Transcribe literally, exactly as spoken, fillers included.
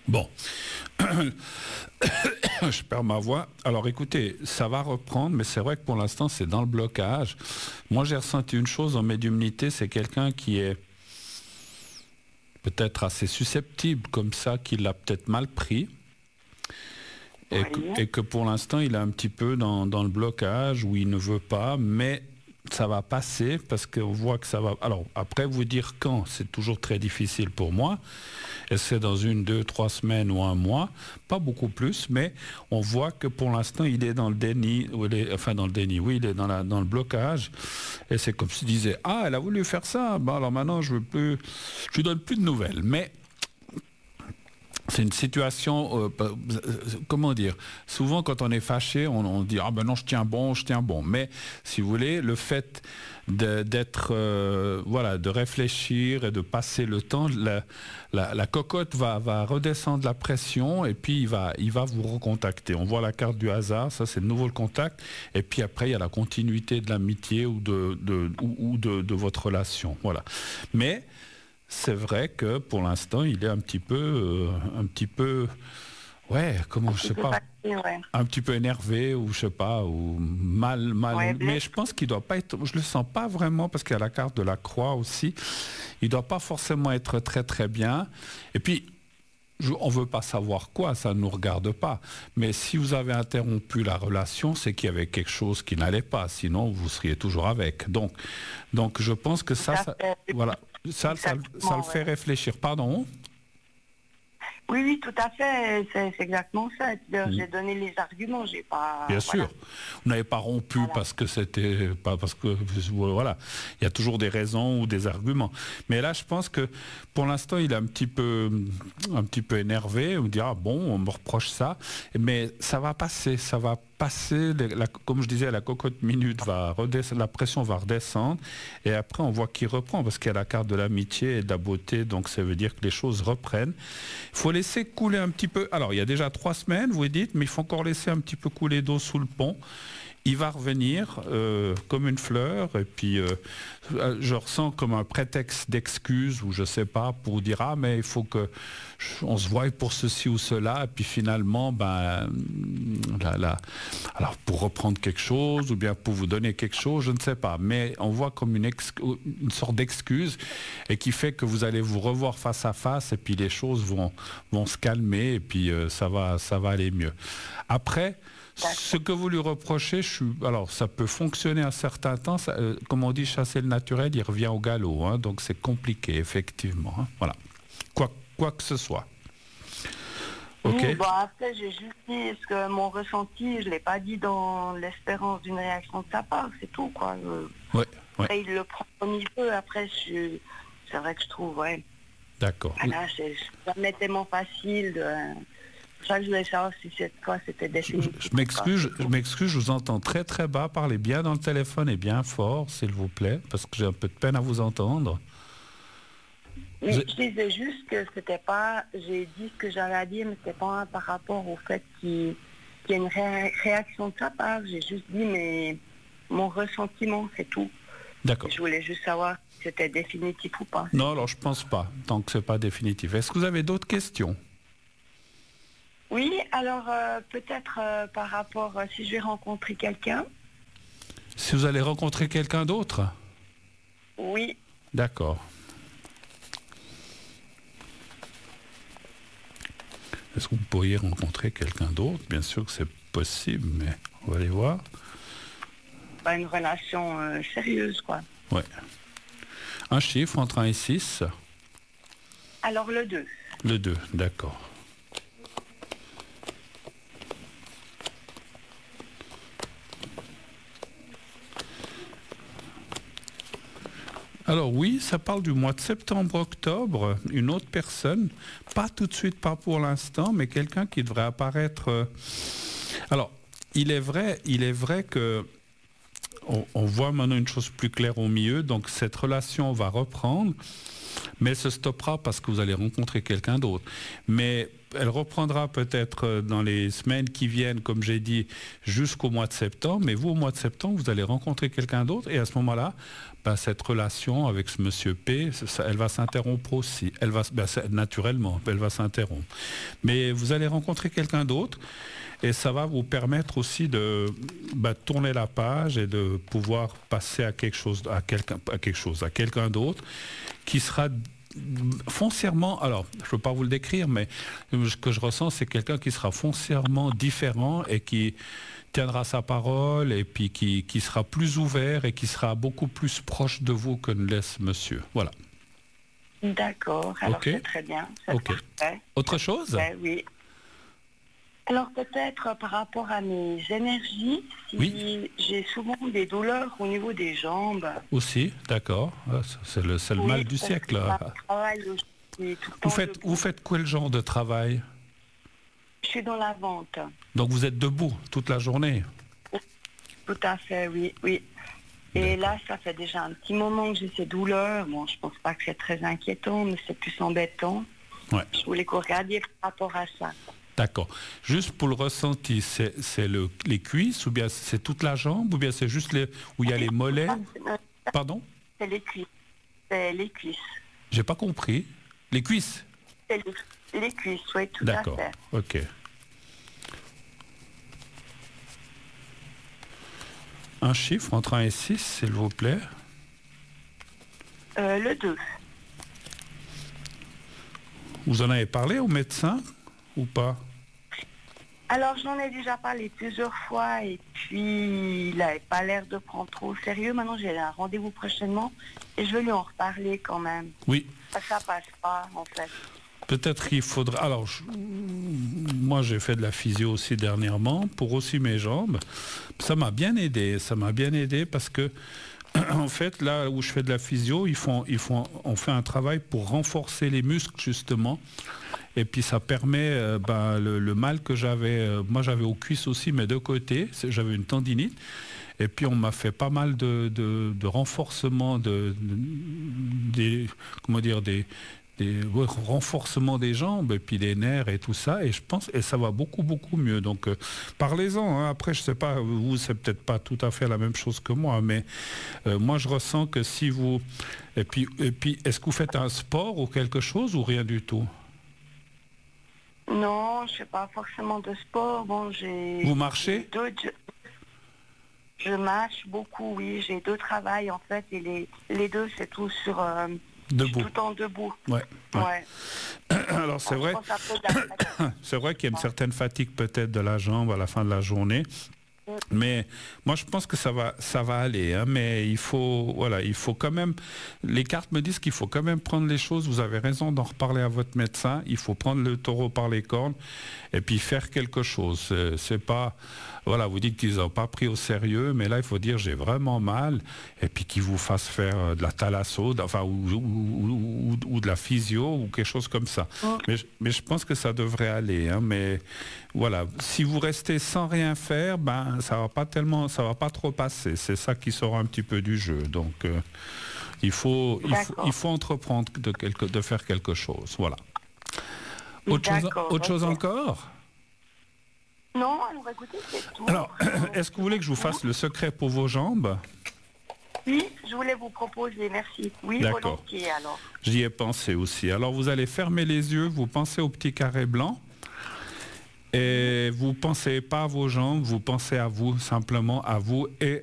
Bon, je perds ma voix. Alors écoutez, ça va reprendre, mais c'est vrai que pour l'instant, c'est dans le blocage. Moi, j'ai ressenti une chose en médiumnité, c'est quelqu'un qui est peut-être assez susceptible comme ça, qui l'a peut-être mal pris. Et, oui. que, et que pour l'instant, il est un petit peu dans, dans le blocage, où il ne veut pas, mais ça va passer, parce qu'on voit que ça va... Alors, après, vous dire quand, c'est toujours très difficile pour moi. Est-ce que c'est dans une, deux, trois semaines ou un mois? Pas beaucoup plus, mais on voit que pour l'instant, il est dans le déni, il est, enfin dans le déni, oui, il est dans, la, dans le blocage. Et c'est comme s'il disait, ah, elle a voulu faire ça, bon, alors maintenant, je veux plus... Je lui donne plus de nouvelles, mais... C'est une situation, euh, comment dire, souvent quand on est fâché, on, on dit « Ah ben non, je tiens bon, je tiens bon ». Mais si vous voulez, le fait de, d'être, euh, voilà, de réfléchir et de passer le temps, la, la, la cocotte va, va redescendre la pression et puis il va, il va vous recontacter. On voit la carte du hasard, ça c'est de nouveau le contact. Et puis après, il y a la continuité de l'amitié ou de, de, ou, ou de, de votre relation. Voilà. Mais... c'est vrai que pour l'instant, il est un petit peu, euh, un petit peu, ouais, comment, je sais pas, facile, ouais. un petit peu énervé ou je sais pas, ou mal, mal. Ouais, mais je pense qu'il doit pas être, je le sens pas vraiment parce qu'il y a la carte de la croix aussi. Il doit pas forcément être très très bien. Et puis, je, on veut pas savoir quoi, ça ne nous regarde pas. Mais si vous avez interrompu la relation, c'est qu'il y avait quelque chose qui n'allait pas. Sinon, vous seriez toujours avec. Donc, donc je pense que ça, ça voilà. Ça, ça, ça le fait ouais. réfléchir. Pardon? Oui, oui, tout à fait. C'est, c'est exactement ça. Mmh. J'ai donné les arguments. J'ai pas. Bien voilà. sûr. Vous n'avez pas rompu voilà. parce que c'était pas parce que voilà. Il y a toujours des raisons ou des arguments. Mais là, je pense que pour l'instant, il est un petit peu, un petit peu énervé. On dira ah, bon, on me reproche ça, mais ça va passer. Ça va passer. La, comme je disais, la cocotte minute va redescendre, la pression va redescendre, et après on voit qu'il reprend parce qu'il y a la carte de l'amitié et de la beauté. Donc ça veut dire que les choses reprennent. Il faut laisser couler un petit peu. Alors il y a déjà trois semaines, vous dites, mais il faut encore laisser un petit peu couler d'eau sous le pont. Il va revenir euh, comme une fleur, et puis euh, je ressens comme un prétexte d'excuse, ou je sais pas, pour dire ah mais il faut que on se voie pour ceci ou cela, et puis finalement ben là, là, alors pour reprendre quelque chose ou bien pour vous donner quelque chose, je ne sais pas, mais on voit comme une, ex, une sorte d'excuse et qui fait que vous allez vous revoir face à face, et puis les choses vont vont se calmer, et puis euh, ça va ça va aller mieux. Après, ce que vous lui reprochez, je suis... alors ça peut fonctionner un certain temps, ça, euh, comme on dit, chasser le naturel, il revient au galop, hein, donc c'est compliqué, effectivement. Hein, voilà, quoi, quoi que ce soit. Ok. Oui, bon, après, j'ai juste dit ce que mon ressenti, je ne l'ai pas dit dans l'espérance d'une réaction de sa part, c'est tout, quoi. Je... Ouais, ouais. Après, il le prend comme il peut, après, je... c'est vrai que je trouve, ouais. D'accord. Voilà, c'est jamais tellement facile de... C'est ça que je voulais savoir si cette fois c'était définitif. Je, je m'excuse, je m'excuse, je vous entends très très bas. Parlez bien dans le téléphone et bien fort, s'il vous plaît, parce que j'ai un peu de peine à vous entendre. Oui, je... je disais juste que c'était pas, j'ai dit ce que j'avais à dire, mais c'était pas par rapport au fait qu'il, qu'il y a une ré- réaction de sa part. J'ai juste dit, mais mon ressentiment, c'est tout. D'accord. Je voulais juste savoir si c'était définitif ou pas. Non, alors je pense pas, tant que c'est pas définitif. Est-ce que vous avez d'autres questions? Oui, alors euh, peut-être euh, par rapport, euh, si je vais rencontrer quelqu'un. Si vous allez rencontrer quelqu'un d'autre? Oui. D'accord. Est-ce que vous pourriez rencontrer quelqu'un d'autre? Bien sûr que c'est possible, mais on va aller voir. Pas une relation euh, sérieuse, quoi. Ouais. Un chiffre entre un et six? Alors le deux. Le deux, d'accord. Alors oui, ça parle du mois de septembre-octobre, une autre personne, pas tout de suite, pas pour l'instant, mais quelqu'un qui devrait apparaître. Euh... Alors, il est vrai, il est vrai que on, on voit maintenant une chose plus claire au milieu, donc cette relation va reprendre, Mais elle se stoppera parce que vous allez rencontrer quelqu'un d'autre. Mais elle reprendra peut-être dans les semaines qui viennent, comme j'ai dit, jusqu'au mois de septembre. Mais vous, au mois de septembre, vous allez rencontrer quelqu'un d'autre. Et à ce moment-là, ben, cette relation avec ce monsieur P, ça, elle va s'interrompre aussi. Elle va, ben, naturellement, elle va s'interrompre. Mais vous allez rencontrer quelqu'un d'autre. Et ça va vous permettre aussi de ben, tourner la page et de pouvoir passer à quelque chose, à quelqu'un, à quelque chose, à quelqu'un d'autre qui sera foncièrement, alors je ne veux pas vous le décrire, mais ce que je ressens, c'est quelqu'un qui sera foncièrement différent et qui tiendra sa parole et puis qui, qui sera plus ouvert et qui sera beaucoup plus proche de vous que ne laisse monsieur. Voilà. D'accord, alors okay. c'est très bien. C'est okay. Autre chose? Ouais, oui. Alors peut-être par rapport à mes énergies, si oui. j'ai souvent des douleurs au niveau des jambes. Aussi, d'accord. C'est le, c'est le oui, mal du siècle. Vous faites, vous faites quel genre de travail? Je suis dans la vente. Donc vous êtes debout toute la journée? Tout à fait, oui, oui. Et là, ça fait déjà un petit moment que j'ai ces douleurs. Bon, je pense pas que c'est très inquiétant, mais c'est plus embêtant. Ouais. Je voulais que vous regardiez par rapport à ça. D'accord. Juste pour le ressenti, c'est, c'est le, les cuisses ou bien c'est toute la jambe ou bien c'est juste les, où il y a les mollets? Pardon? C'est les cuisses. C'est les cuisses. J'ai pas compris. Les cuisses? C'est les, les cuisses, oui, tout D'accord. à fait. Ok. Un chiffre entre un et six, s'il vous plaît. Euh, le deux. Vous en avez parlé au médecin ou pas? Alors j'en ai déjà parlé plusieurs fois et puis il n'avait pas l'air de prendre trop au sérieux. Maintenant j'ai un rendez-vous prochainement et je vais lui en reparler quand même. Oui. Ça passe pas en fait. Peut-être qu'il faudra... Alors, je... moi j'ai fait de la physio aussi dernièrement pour aussi mes jambes. Ça m'a bien aidé, ça m'a bien aidé parce que en fait, là où je fais de la physio, ils font, ils font, on fait un travail pour renforcer les muscles justement. Et puis ça permet, euh, ben, le, le mal que j'avais, euh, moi j'avais aux cuisses aussi, mais de côté, j'avais une tendinite. Et puis on m'a fait pas mal de, de, de renforcement, de, de, des, comment dire, des, des ouais, renforcements des jambes et puis des nerfs et tout ça. Et je pense, et ça va beaucoup beaucoup mieux. Donc euh, parlez-en. Hein. Après, je sais pas, vous c'est peut-être pas tout à fait la même chose que moi, mais euh, moi je ressens que si vous, et puis, et puis, est-ce que vous faites un sport ou quelque chose ou rien du tout? Non, je ne fais pas forcément de sport. Bon, j'ai. Vous marchez? Deux, je, je marche beaucoup, oui. J'ai deux travails en fait, et les, les deux c'est tout sur. Euh, debout. Tout le temps debout. Ouais. ouais. ouais. Alors c'est vrai. C'est vrai qu'il y a une certaine fatigue peut-être de la jambe à la fin de la journée. Mais moi je pense que ça va ça va aller hein, mais il faut voilà il faut quand même, les cartes me disent qu'il faut quand même prendre les choses, vous avez raison d'en reparler à votre médecin, il faut prendre le taureau par les cornes et puis faire quelque chose. C'est, c'est pas voilà, vous dites qu'ils n'ont pas pris au sérieux, mais là il faut dire j'ai vraiment mal et puis qu'ils vous fassent faire de la thalasso, enfin ou, ou, ou, ou de la physio ou quelque chose comme ça. Oh. Mais, mais je pense que ça devrait aller hein, mais voilà, si vous restez sans rien faire, ben ça va pas tellement, ça va pas trop passer. C'est ça qui sort un petit peu du jeu. Donc euh, il faut, il faut, il faut entreprendre de quelque, de faire quelque chose. Voilà. Autre chose, autre okay. chose encore? Non, alors écoutez, c'est tout. Alors, est-ce que vous voulez que je vous fasse le secret pour vos jambes? Oui, je voulais vous proposer, merci. Oui, d'accord. Volontiers alors. J'y ai pensé aussi. Alors vous allez fermer les yeux, vous pensez au petit carré blanc. Et vous ne pensez pas à vos jambes, vous pensez à vous, simplement à vous et